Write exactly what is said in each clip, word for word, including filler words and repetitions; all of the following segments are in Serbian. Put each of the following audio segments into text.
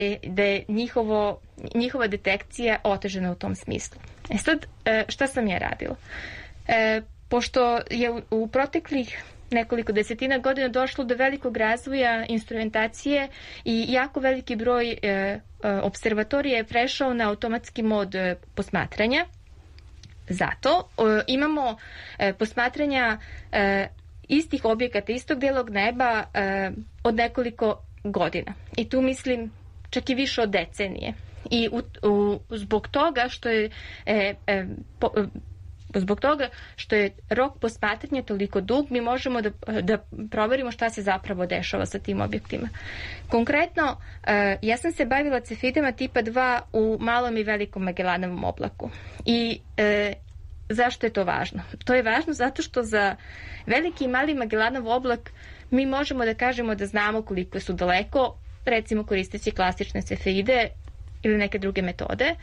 da je njihovo, njihova detekcija otežana u tom smislu. E sad, šta sam ja radila? E, pošto je u, u proteklih nekoliko desetina godina došlo do velikog razvoja instrumentacije i jako veliki broj e, e, observatorija je prešao na automatski mod e, posmatranja. Zato e, imamo e, posmatranja e, istih objekata, istog delog neba e, od nekoliko godina. I tu mislim čak i više od decenije. I u, u, zbog toga što je e, e, po, zbog toga što je rok posmatranja toliko dug, mi možemo da, da proverimo šta se zapravo dešava sa tim objektima. Konkretno, e, ja sam se bavila cefidama tipa dva u malom i velikom Magellanovom oblaku. I e, zašto je to važno? To je važno zato što za veliki i mali Magellanov oblak mi možemo da kažemo da znamo koliko su daleko, recimo koristeći klasične cefeide ili neke druge metode.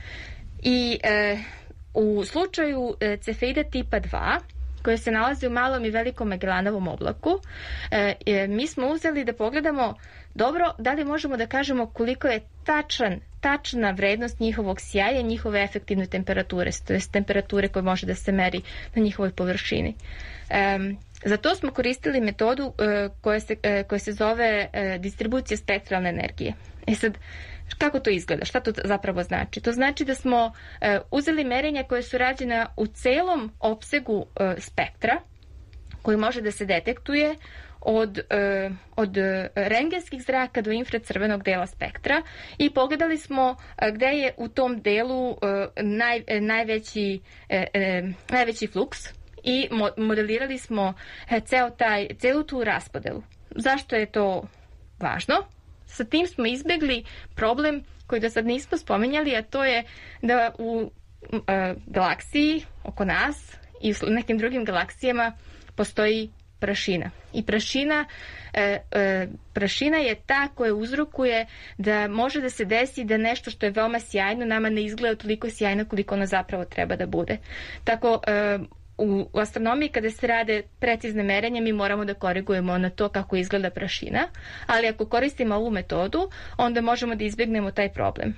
I e, u slučaju e, cefeida tipa dva, koje se nalaze u malom i velikom Magellanovom oblaku, e, e, mi smo uzeli da pogledamo dobro da li možemo da kažemo koliko je tačan, tačna vrednost njihovog sjaja, njihove efektivne temperature, to je temperature koje može da se meri na njihovoj površini. E, Za to smo koristili metodu uh, koja, se, uh, koja se zove uh, distribucija spektralne energije. E sad, kako to izgleda? Šta to zapravo znači? To znači da smo uh, uzeli merenja koje su rađena u celom opsegu uh, spektra, koji može da se detektuje od, uh, od rentgenskih zraka do infracrvenog dela spektra i pogledali smo uh, gde je u tom delu uh, naj, najveći, uh, uh, najveći fluks, i modelirali smo ceo taj, celu tu raspodelu. Zašto je to važno? Sa tim smo izbegli problem koji do sad nismo spominjali, a to je da u e, galaksiji oko nas i u nekim drugim galaksijama postoji prašina. I prašina, e, e, prašina je ta koja uzrokuje da može da se desi da nešto što je veoma sjajno nama ne izgleda toliko sjajno koliko ono zapravo treba da bude. Tako, e, U astronomiji kada se rade precizne merenja mi moramo da korigujemo na to kako izgleda prašina, ali ako koristimo ovu metodu onda možemo da izbjegnemo taj problem.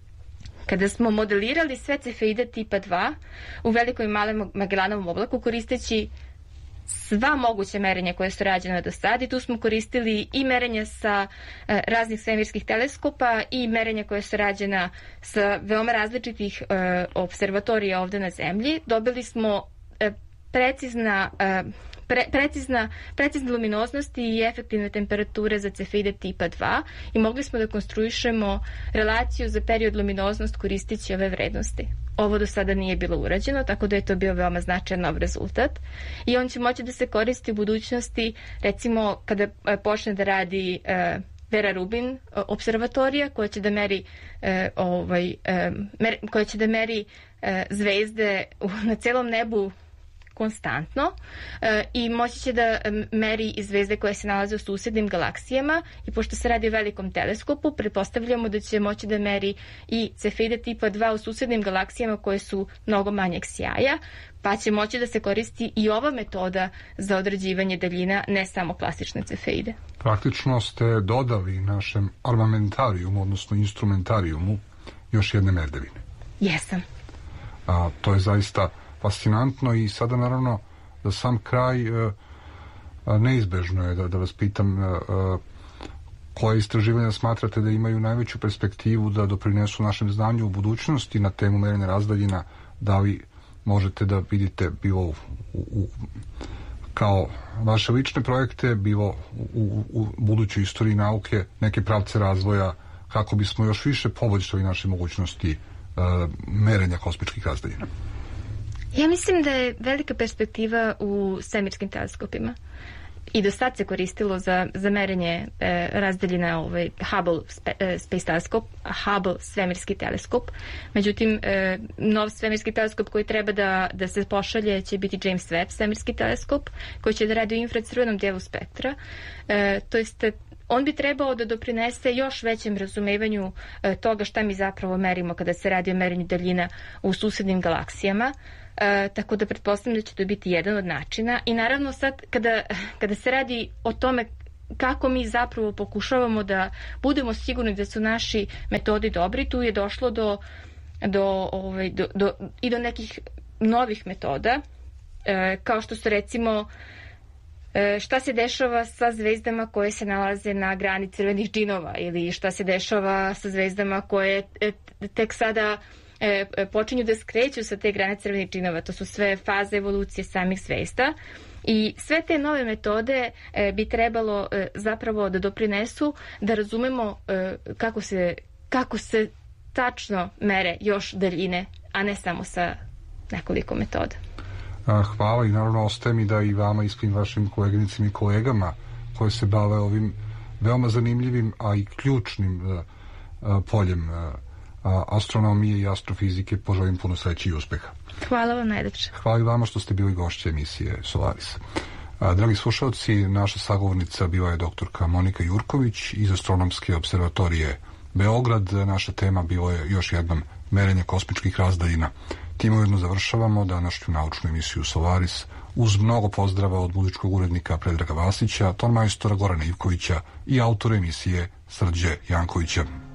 Kada smo modelirali sve cefeide tipa dva u velikom i malom Magellanovom oblaku koristeći sva moguća merenja koje su rađena do sada i tu smo koristili i merenja sa e, raznih svemirskih teleskopa i merenja koje su rađena sa veoma različitih e, observatorija ovde na Zemlji, dobili smo precizna, pre, precizna, precizne luminoznosti i efektivne temperature za cefeide tipa dva i mogli smo da konstruišemo relaciju za period luminoznost koristeći ove vrednosti. Ovo do sada nije bilo urađeno, tako da je to bio veoma značajan nov rezultat i on će moći da se koristi u budućnosti, recimo kada počne da radi uh, Vera Rubin observatorija koja će da meri uh, ovaj, uh, mer, koja će da meri uh, zvezde na celom nebu konstantno e, i moći će da meri i zvezde koje se nalaze u susednim galaksijama i pošto se radi o velikom teleskopu, pretpostavljamo da će moći da meri i cefeide tipa dva u susednim galaksijama koje su mnogo manjeg sjaja, pa će moći da se koristi i ova metoda za određivanje daljina, ne samo klasične cefeide. Praktično ste dodali našem armamentarijumu, odnosno instrumentarijumu, još jedne merdevine. Jesam. A, to je zaista fascinantno i sada naravno za sam kraj e, neizbežno je da, da vas pitam e, koje istraživanja smatrate da imaju najveću perspektivu da doprinesu našem znanju u budućnosti na temu merenja razdaljina, da li možete da vidite bilo u, u, kao vaše lične projekte, bilo u, u, u budućoj istoriji nauke neke pravce razvoja kako bismo još više poboljšali naše mogućnosti e, merenja kosmičkih razdaljina. Ja mislim da je velika perspektiva u svemirskim teleskopima. I do sad se koristilo za, za merenje e, razdaljina ovaj Hubble spe, e, Space Telescope, Hubble svemirski teleskop. Međutim, e, nov svemirski teleskop koji treba da, da se pošalje će biti James Webb svemirski teleskop, koji će da radi u infracrvenom dijelu spektra. E, to jest, on bi trebao da doprinese još većem razumevanju e, toga šta mi zapravo merimo kada se radi o merenju daljina u susednim galaksijama. E, tako da pretpostavljam da će to biti jedan od načina i naravno sad kada, kada se radi o tome kako mi zapravo pokušavamo da budemo sigurni da su naši metodi dobri. Tu je došlo do, do, ovaj, do, do, i do nekih novih metoda, e, kao što su recimo e, šta se dešava sa zvezdama koje se nalaze na grani crvenih džinova, ili šta se dešava sa zvezdama koje e, tek sada e, počinju da skreću sa te grane crvenih džinova. To su sve faze evolucije samih zvezda. I sve te nove metode e, bi trebalo e, zapravo da doprinesu da razumemo e, kako se, kako se tačno mere još daljine, a ne samo sa nekoliko metoda. Hvala i naravno ostaje mi da i vama iskrenim vašim koleginicima i kolegama koji se bave ovim veoma zanimljivim, a i ključnim uh, uh, poljem uh, astronomije i astrofizike poželim puno sreće i uspeha. Hvala vam najlepše. Hvala i vama što ste bili gošće emisije Solaris. A, dragi slušalci, naša sagovornica bila je doktorka Monika Jurković iz Astronomske observatorije Beograd. Naša tema bila je još jednom merenje kosmičkih razdaljina. Tim ujedno završavamo današnju naučnu emisiju Solaris uz mnogo pozdrava od muzičkog urednika Predraga Vasića, tonmajstora Gorana Ivkovića i autora emisije Srđe Jankovića.